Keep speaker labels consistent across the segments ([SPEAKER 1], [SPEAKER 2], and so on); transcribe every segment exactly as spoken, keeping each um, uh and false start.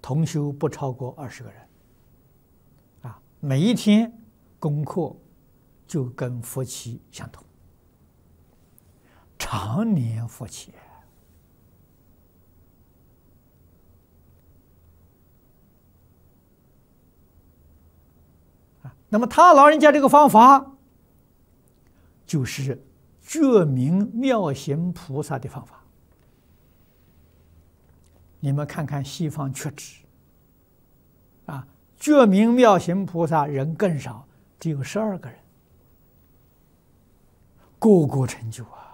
[SPEAKER 1] 同修不超过二十个人，啊，每一天功课就跟夫妻相同，常年夫妻。啊，那么他老人家这个方法，就是觉明妙行菩萨的方法。你们看看西方缺指，啊，觉明妙行菩萨人更少，只有十二个人，个个成就啊！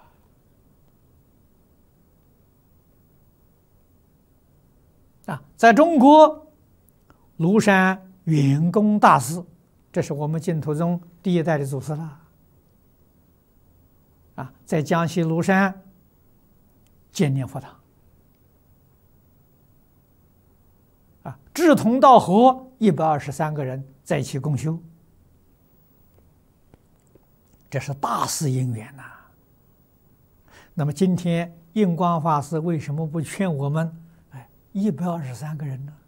[SPEAKER 1] 啊，在中国，庐山圆公大师，这是我们净土宗第一代的祖师了。啊，在江西庐山建念佛堂。啊，志同道合，一百二十三个人在一起共修，这是大事因缘呐、啊。那么今天印光法师为什么不劝我们？哎，一百二十三个人呢？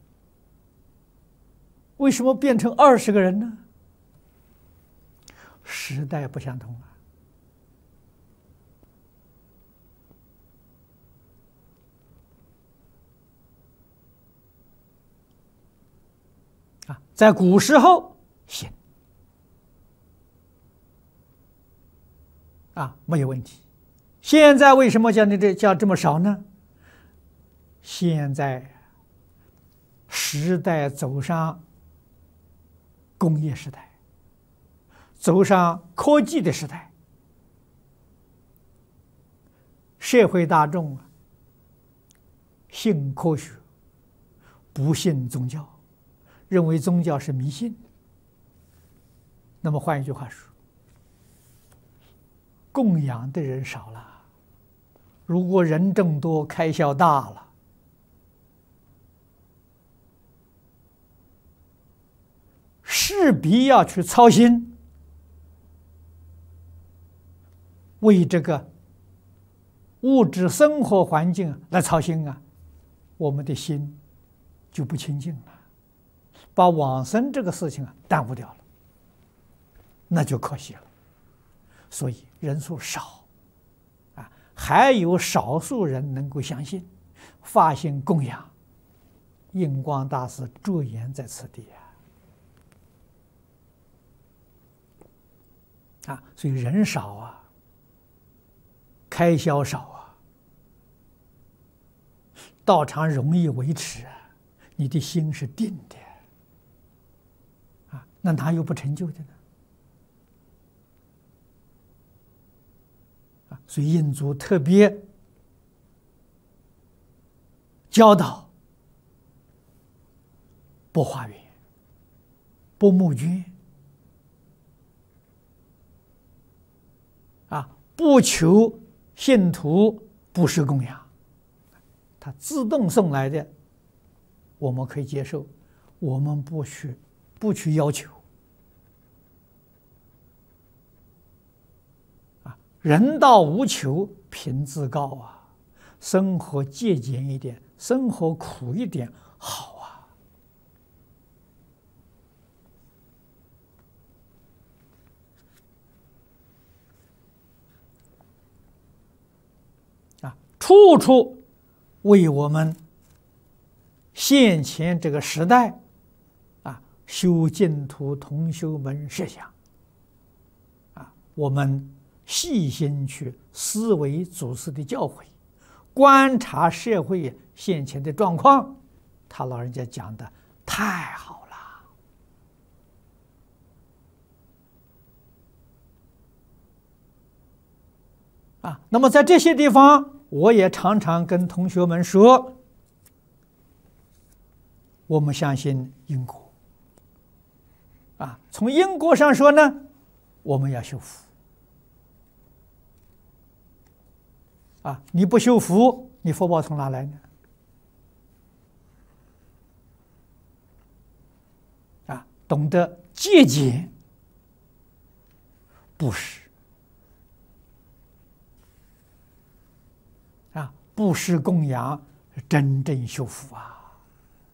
[SPEAKER 1] 为什么变成二十个人呢？时代不相同啊。啊，在古时候行啊，没有问题。现在为什么叫你这叫这么少呢？现在时代走上工业时代，走上科技的时代，社会大众啊，信科学，不信宗教。认为宗教是迷信，那么换一句话说，供养的人少了。如果人众多，开销大了，势必要去操心，为这个物质生活环境来操心啊，我们的心就不清净了。把往生这个事情啊耽误掉了，那就可惜了。所以人数少，啊，还有少数人能够相信，发心供养。印光大师著言在此地啊，啊，所以人少啊，开销少啊，道场容易维持啊，你的心是定的。那哪有不成就的呢？啊，所以印祖特别教导不化缘、不募捐，啊，不求信徒布施供养，他自动送来的，我们可以接受，我们不去不去要求。人道无求，品质高啊！生活节俭一点，生活苦一点，好啊！啊，处处为我们现前这个时代啊，修净土同修门设想啊，我们细心去思维祖师的教诲，观察社会现前的状况，他老人家讲的太好了啊！那么在这些地方，我也常常跟同学们说，我们相信因果啊。从因果上说呢，我们要修福。啊！你不修福，你福报从哪来呢？啊，懂得节俭、布施，啊，布施供养是真正修福啊！